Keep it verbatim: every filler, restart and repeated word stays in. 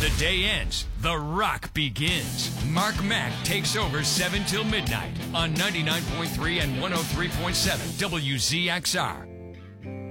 the day ends, the rock begins. Mark Mack takes over seven till midnight on ninety-nine point three and one oh three point seven W Z X R.